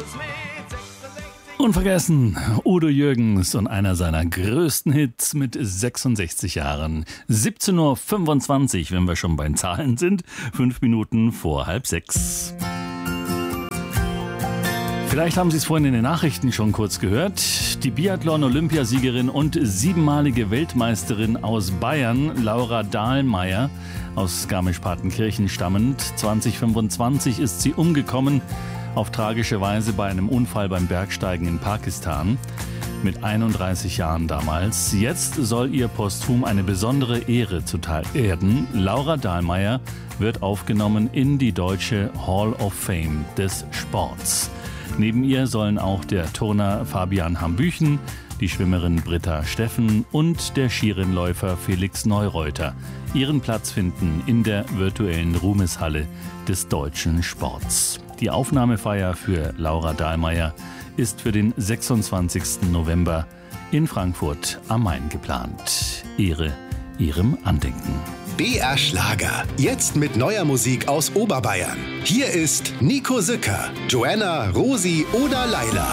Unvergessen, Udo Jürgens und einer seiner größten Hits mit 66 Jahren. 17.25 Uhr, wenn wir schon bei den Zahlen sind, 5 Minuten vor 5:30. Vielleicht haben Sie es vorhin in den Nachrichten schon kurz gehört. Die Biathlon-Olympiasiegerin und 7-malige Weltmeisterin aus Bayern, Laura Dahlmeier, aus Garmisch-Partenkirchen stammend, 2025 ist sie umgekommen, auf tragische Weise bei einem Unfall beim Bergsteigen in Pakistan. Mit 31 Jahren damals. Jetzt soll ihr posthum eine besondere Ehre zuteil werden. Laura Dahlmeier wird aufgenommen in die deutsche Hall of Fame des Sports. Neben ihr sollen auch der Turner Fabian Hambüchen, die Schwimmerin Britta Steffen und der Skirennläufer Felix Neureuter ihren Platz finden in der virtuellen Ruhmeshalle des deutschen Sports. Die Aufnahmefeier für Laura Dahlmeier ist für den 26. November in Frankfurt am Main geplant. Ehre ihrem Andenken. BR Schlager. Jetzt mit neuer Musik aus Oberbayern. Hier ist Nico Sücker, Joanna, Rosi oder Laila.